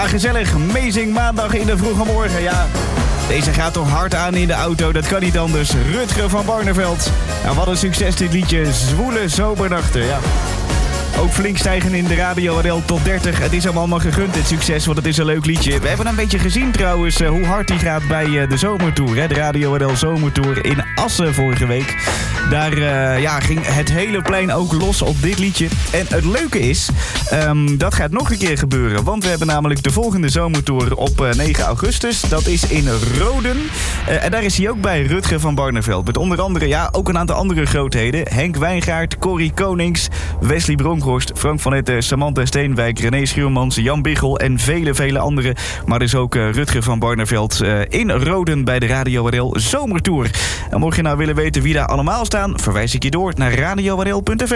gezellig. Amazing maandag in de vroege morgen. Ja, deze gaat toch hard aan in de auto. Dat kan niet anders. Rutger van Barneveld. Nou, wat een succes dit liedje. Zwoele zomernachten, ja. Ook flink stijgen in de Radio NL top 30. Het is hem allemaal gegund, dit succes, want het is een leuk liedje. We hebben een beetje gezien trouwens hoe hard hij gaat bij de zomertour. Hè? De Radio NL zomertour in Assen vorige week. Daar ging het hele plein ook los op dit liedje. En het leuke is, dat gaat nog een keer gebeuren. Want we hebben namelijk de volgende zomertour op 9 augustus. Dat is in Roden. En daar is hij ook bij, Rutger van Barneveld. Met onder andere, ook een aantal andere grootheden. Henk Wijngaard, Corrie Konings, Wesley Bronkhorst, Frank van Etten, Samantha Steenwijk, René Schuurmans, Jan Biggel en vele anderen. Maar dus ook Rutger van Barneveld in Roden bij de Radio NL Zomertour. En mocht je nou willen weten wie daar allemaal staan, verwijs ik je door naar radionl.nl.